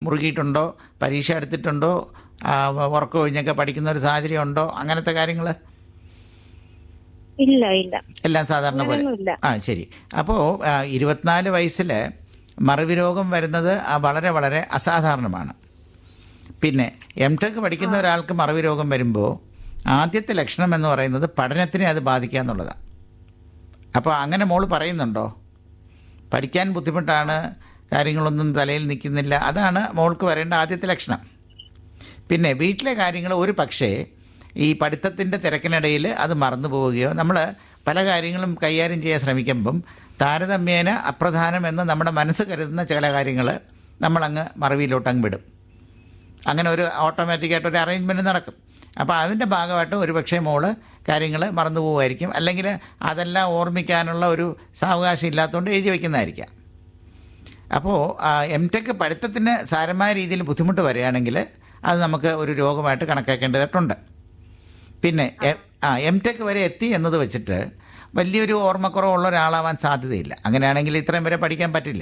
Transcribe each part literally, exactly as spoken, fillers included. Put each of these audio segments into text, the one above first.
മുറുകിയിട്ടുണ്ടോ, പരീക്ഷ എടുത്തിട്ടുണ്ടോ, ഉറക്കം ഒഴിഞ്ഞൊക്കെ പഠിക്കുന്ന ഒരു സാഹചര്യം ഉണ്ടോ, അങ്ങനത്തെ കാര്യങ്ങൾ? ഇല്ല ഇല്ല എല്ലാം സാധാരണ പോലെ. അങ്ങനെയൊന്നുമില്ല. ആ ശരി. അപ്പോൾ ഇരുപത്തിനാല് വയസ്സിൽ മറവി രോഗം വരുന്നത് ആ, വളരെ വളരെ അസാധാരണമാണ്. പിന്നെ എം ടെക് പഠിക്കുന്ന ഒരാൾക്ക് മറവി രോഗം വരുമ്പോൾ ആദ്യത്തെ ലക്ഷണം എന്ന് പറയുന്നത് പഠനത്തിനെ അത് ബാധിക്കുക എന്നുള്ളതാണ്. അപ്പോൾ അങ്ങനെ മോൾ പറയുന്നുണ്ടോ? പഠിക്കാൻ ബുദ്ധിമുട്ടാണ്, കാര്യങ്ങളൊന്നും തലയിൽ നിൽക്കുന്നില്ല, അതാണ് മോൾക്ക് വരേണ്ട ആദ്യത്തെ ലക്ഷണം. പിന്നെ വീട്ടിലെ കാര്യങ്ങൾ ഒരു പക്ഷേ ഈ പഠിത്തത്തിൻ്റെ തിരക്കിനിടയിൽ അത് മറന്നു പോവുകയോ, നമ്മൾ പല കാര്യങ്ങളും കൈകാര്യം ചെയ്യാൻ ശ്രമിക്കുമ്പം താരതമ്യേന അപ്രധാനമെന്ന് നമ്മുടെ മനസ്സ് കരുതുന്ന ചില കാര്യങ്ങൾ നമ്മളങ്ങ് മറവിയിലോട്ടങ്ങ് വിടും. അങ്ങനെ ഒരു ഓട്ടോമാറ്റിക്കായിട്ടൊരു അറേഞ്ച്മെൻറ്റ് നടക്കും. അപ്പോൾ അതിൻ്റെ ഭാഗമായിട്ട് ഒരു പക്ഷേ മോള് കാര്യങ്ങൾ മറന്നു പോകുമായിരിക്കും, അല്ലെങ്കിൽ അതെല്ലാം ഓർമ്മിക്കാനുള്ള ഒരു സാവകാശം ഇല്ലാത്തതുകൊണ്ട് എഴുതി വയ്ക്കുന്നതായിരിക്കാം. അപ്പോൾ എം ടെക് പഠിത്തത്തിന് സാരമായ രീതിയിൽ ബുദ്ധിമുട്ട് വരികയാണെങ്കിൽ അത് നമുക്ക് ഒരു രോഗമായിട്ട് കണക്കാക്കേണ്ടതായിട്ടുണ്ട്. പിന്നെ ആ എം ടെക് വരെ എത്തി എന്നത് വെച്ചിട്ട് വലിയൊരു ഓർമ്മക്കുറവുള്ള ഒരാളാവാൻ സാധ്യതയില്ല. അങ്ങനെയാണെങ്കിൽ ഇത്രയും വരെ പഠിക്കാൻ പറ്റില്ല.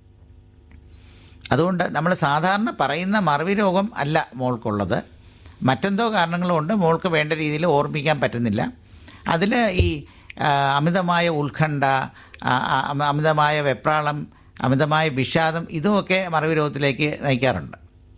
അതുകൊണ്ട് നമ്മൾ സാധാരണ പറയുന്ന മറവി രോഗം അല്ല മോൾക്കുള്ളത്. മറ്റെന്തോ കാരണങ്ങളുണ്ട് മോൾക്ക് വേണ്ട രീതിയിൽ ഓർമ്മിക്കാൻ പറ്റുന്നില്ല. അതിൽ ഈ അമിതമായ ഉത്കണ്ഠ, അമിതമായ വെപ്രാളം, അമിതമായ വിഷാദം, ഇതുമൊക്കെ മറവി രോഗത്തിലേക്ക് നയിക്കാറുണ്ട്.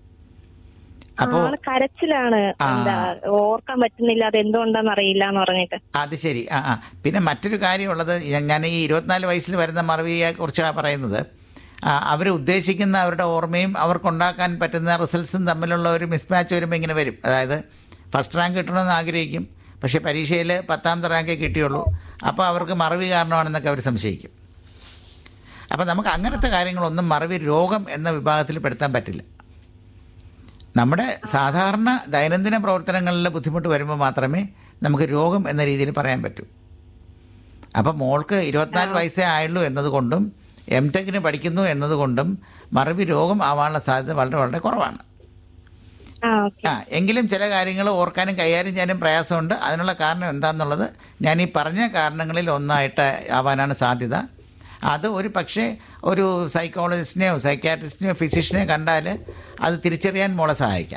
അപ്പോൾ കരച്ചിലാണ്, ഓർക്കാൻ പറ്റുന്നില്ല, അത് എന്തുകൊണ്ടാന്ന് അറിയില്ല എന്ന് പറഞ്ഞിട്ട്. അത് ശരി. ആ ആ പിന്നെ മറ്റൊരു കാര്യമുള്ളത്, ഞാൻ ഈ ഇരുപത്തിനാല് വയസ്സിൽ വരുന്ന മറവിയെ കുറിച്ചാണ് പറയുന്നത്. അവർ ഉദ്ദേശിക്കുന്ന അവരുടെ ഓർമ്മയും അവർക്കുണ്ടാക്കാൻ പറ്റുന്ന റിസൾട്ട്സും തമ്മിലുള്ള ഒരു മിസ്മാച്ച് വരുമ്പോൾ ഇങ്ങനെ വരും. അതായത് ഫസ്റ്റ് റാങ്ക് കിട്ടണമെന്ന് ആഗ്രഹിക്കും, പക്ഷേ പരീക്ഷയിൽ പത്താമത്തെ റാങ്കേ കിട്ടിയുള്ളൂ. അപ്പോൾ അവർക്ക് മറവി കാരണമാണെന്നൊക്കെ അവർ സംശയിക്കും. അപ്പോൾ നമുക്ക് അങ്ങനത്തെ കാര്യങ്ങളൊന്നും മറവി രോഗം എന്ന വിഭാഗത്തിൽ പെടുത്താൻ പറ്റില്ല. നമ്മുടെ സാധാരണ ദൈനംദിന പ്രവർത്തനങ്ങളിൽ ബുദ്ധിമുട്ട് വരുമ്പോൾ മാത്രമേ നമുക്ക് രോഗം എന്ന രീതിയിൽ പറയാൻ പറ്റൂ. അപ്പം മോൾക്ക് ഇരുപത്തിനാല് വയസ്സേ ആയുള്ളൂ എന്നതുകൊണ്ടും എം ടെക്കിന് പഠിക്കുന്നു എന്നതുകൊണ്ടും മറവി രോഗം ആവാനുള്ള സാധ്യത വളരെ വളരെ കുറവാണ്. ആ എങ്കിലും ചില കാര്യങ്ങൾ ഓർക്കാനും കൈകാര്യം ചെയ്യാനും പ്രയാസമുണ്ട്. അതിനുള്ള കാരണം എന്താണെന്നുള്ളത് ഞാൻ ഈ പറഞ്ഞ കാരണങ്ങളിൽ ഒന്നായിട്ട് ആവാനാണ് സാധ്യത. അത് ഒരു പക്ഷേ ഒരു സൈക്കോളജിസ്റ്റിനെയോ സൈക്യാട്രിസ്റ്റിനെയോ ഫിസിഷ്യനെയോ കണ്ടാൽ അത് തിരിച്ചറിയാൻ മോളെ സഹായിക്കാം.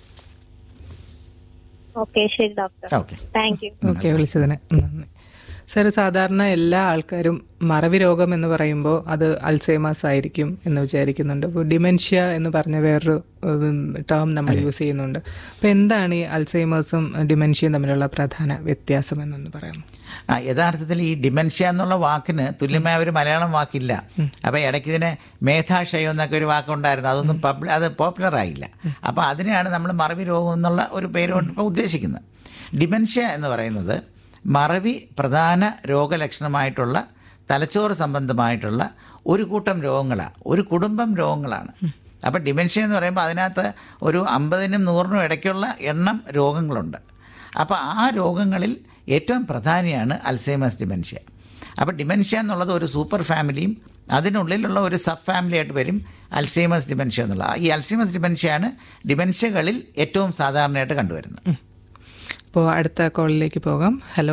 ഓക്കെ ശരി doctor. Okay thank you. Okay, വിളിച്ചതിന് നന്ദി. സാർ, സാധാരണ എല്ലാ ആൾക്കാരും മറവി രോഗം എന്ന് പറയുമ്പോൾ അത് അൽസൈമേഴ്സ് ആയിരിക്കും എന്ന് വിചാരിക്കുന്നുണ്ട്. അപ്പോൾ ഡിമെൻഷ്യ എന്ന് പറഞ്ഞ വേറൊരു ടേം നമ്മൾ യൂസ് ചെയ്യുന്നുണ്ട്. അപ്പോൾ എന്താണ് ഈ അൽസൈമേഴ്സും ഡിമെൻഷ്യയും തമ്മിലുള്ള പ്രധാന വ്യത്യാസം എന്നൊന്ന് പറയാമോ? ആ യഥാർത്ഥത്തിൽ ഈ ഡിമെൻഷ്യ എന്നുള്ള വാക്കിന് തുല്യമായ ഒരു മലയാളം വാക്കില്ല. അപ്പോൾ ഇടയ്ക്ക് ഇതിന് മേധാക്ഷയം എന്നൊക്കെ ഒരു വാക്കുണ്ടായിരുന്നു, അതൊന്നും പബ്ലി അത് പോപ്പുലർ ആയില്ല. അപ്പോൾ അതിനെയാണ് നമ്മൾ മറവി രോഗം എന്നുള്ള ഒരു പേരുകൊണ്ട് ഇപ്പോൾ ഉദ്ദേശിക്കുന്നത്. ഡിമെൻഷ്യ എന്ന് പറയുന്നത് മറവി പ്രധാന രോഗലക്ഷണമായിട്ടുള്ള തലച്ചോറ് സംബന്ധമായിട്ടുള്ള ഒരു കൂട്ടം രോഗങ്ങളാണ്, ഒരു കുടുംബം രോഗങ്ങളാണ്. അപ്പോൾ ഡിമെൻഷ്യ എന്ന് പറയുമ്പോൾ അതിനകത്ത് ഒരു അമ്പതിനും നൂറിനും ഇടയ്ക്കുള്ള എണ്ണം രോഗങ്ങളുണ്ട്. അപ്പോൾ ആ രോഗങ്ങളിൽ ഏറ്റവും പ്രധാനിയാണ് അൽസൈമേഴ്സ് ഡിമെൻഷ്യ. അപ്പോൾ ഡിമെൻഷ്യ എന്നുള്ളത് ഒരു സൂപ്പർ ഫാമിലിയും അതിനുള്ളിലുള്ള ഒരു സബ് ഫാമിലി ആയിട്ട് വരും അൽസൈമേഴ്സ് ഡിമെൻഷ്യ എന്നുള്ളത്. ഈ അൽസൈമേഴ്സ് ഡിമെൻഷ്യയാണ് ഡിമെൻഷ്യകളിൽ ഏറ്റവും സാധാരണയായിട്ട് കണ്ടുവരുന്നത്. അപ്പോൾ അടുത്ത കോളിലേക്ക് പോകാം. ഹലോ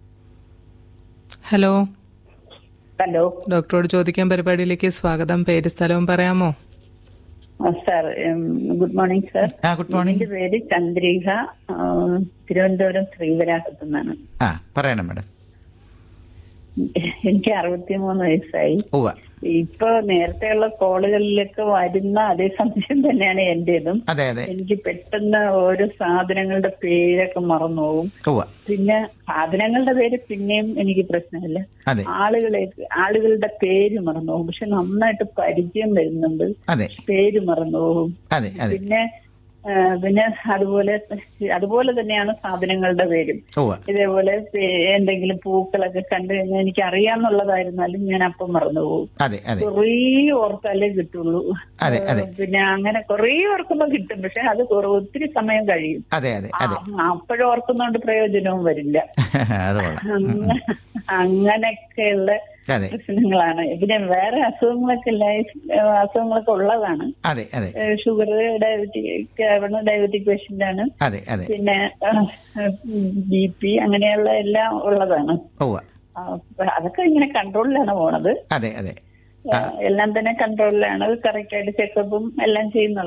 ഹലോ ഹലോ ഡോക്ടറോട് ചോദിക്കാൻ പരിപാടിയിലേക്ക് സ്വാഗതം. പേര് സ്ഥലവും പറയാമോ? Sir good morning sir. Good morning. എന്റെ പേര് ചന്ദ്രിക, തിരുവനന്തപുരം ശ്രീവരാഹത്തു നിന്നാണ്. ആ പറയണം മാഡം. എനിക്ക് അറുപത്തിമൂന്ന് വയസ്സായി. ഉവ്വ. ഇപ്പൊ നേരത്തെയുള്ള കോളുകളിലൊക്കെ വരുന്ന അതേ സംശയം തന്നെയാണ് എന്റേതും. അതെ അതെ. എനിക്ക് പെട്ടെന്ന് ഓരോ സാധനങ്ങളുടെ പേരൊക്കെ മറന്നു പോകും. ഉവ്വ. പിന്നെ സാധനങ്ങളുടെ പേര് പിന്നെയും എനിക്ക് പ്രശ്നമില്ല, അതെ. ആളുകളെ ആളുകളുടെ പേര് മറന്നു പോകും. പക്ഷെ നന്നായിട്ട് പരിചയം വരുന്നുണ്ട്, അതെ, പേര് മറന്നു പോകും. അതെ അതെ. പിന്നെ പിന്നെ അതുപോലെ അതുപോലെ തന്നെയാണ് സാധനങ്ങളുടെ പേരും. ഉവ്വ. ഇതേപോലെ എന്തെങ്കിലും പൂക്കളൊക്കെ കണ്ടു കഴിഞ്ഞാൽ എനിക്ക് അറിയാന്നുള്ളതായിരുന്നാലും ഞാൻ അപ്പം മറന്നു പോകും. അതെ അതെ. കുറേ ഓർത്താലേ കിട്ടുള്ളൂ. അതെ അതെ. പിന്നെ അങ്ങനെ കുറേ ഓർക്കുമ്പോൾ കിട്ടും, പക്ഷെ അത് ഒത്തിരി സമയം കഴിയും. അതെ അതെ അതെ. അപ്പോഴും ഓർക്കുന്നോണ്ട് പ്രയോജനവും വരില്ല. അങ്ങനെയൊക്കെയുള്ള പ്രശ്നങ്ങളാണ്. പിന്നെ വേറെ അസുഖങ്ങളൊക്കെ ലൈഫ് അസുഖങ്ങളൊക്കെ ഉള്ളതാണ്. അതെ അതെ. ഷുഗർ, ഡയബറ്റിക് ഡയബറ്റിക് പേഷ്യന്റ് ആണ്. അതെ അതെ. പിന്നെ ബി പി അങ്ങനെയുള്ള എല്ലാം ഉള്ളതാണ്. അതൊക്കെ ഇങ്ങനെ കൺട്രോളിലാണ് പോണത്. അതെ അതെ. എല്ലാം തന്നെ കൺട്രോളിലാണ്. കറക്റ്റ് ആയിട്ട് ചെക്കപ്പും എല്ലാം ചെയ്യുന്നുള്ളത്.